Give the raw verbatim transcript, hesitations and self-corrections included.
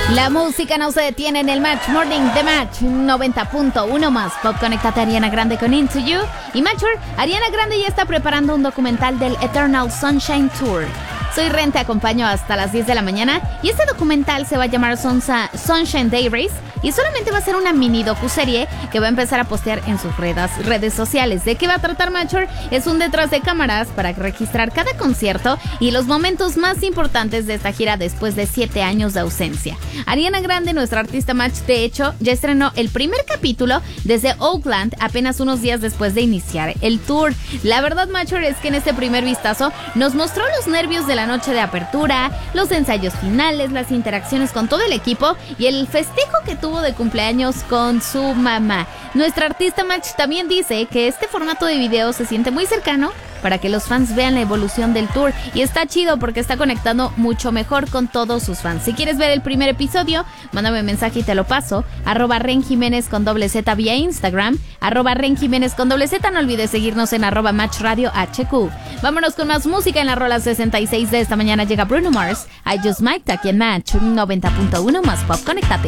La música no se detiene en el Match Morning de Match noventa punto uno más Pop. Conéctate a Ariana Grande con Into You. Y Matcher, Ariana Grande ya está preparando un documental del Eternal Sunshine Tour. Soy Ren, te acompaño hasta las diez de la mañana y este documental se va a llamar Sunsa, Sunshine Diaries y solamente va a ser una mini docuserie que va a empezar a postear en sus redes, redes sociales. ¿De qué va a tratar, Matcher? Es un detrás de cámaras para registrar cada concierto y los momentos más importantes de esta gira después de siete años de ausencia. Ariana Grande, nuestra artista Match, de hecho, ya estrenó el primer capítulo desde Oakland apenas unos días después de iniciar el tour. La verdad, Matcher, es que en este primer vistazo nos mostró los nervios de la noche de apertura, los ensayos finales, las interacciones con todo el equipo y el festejo que tuvo de cumpleaños con su mamá. Nuestra artista Match también dice que este formato de video se siente muy cercano para que los fans vean la evolución del tour y está chido porque está conectando mucho mejor con todos sus fans. Si quieres ver el primer episodio, mándame un mensaje y te lo paso. Arroba Ren Jiménez con doble Z vía Instagram, arroba Ren Jiménez con doble Z. No olvides seguirnos en arroba Match Radio H Q. Vámonos con más música en la rola sesenta y seis de esta mañana. Llega Bruno Mars, I Just Might, aquí en Match noventa punto uno más Pop. Conéctate.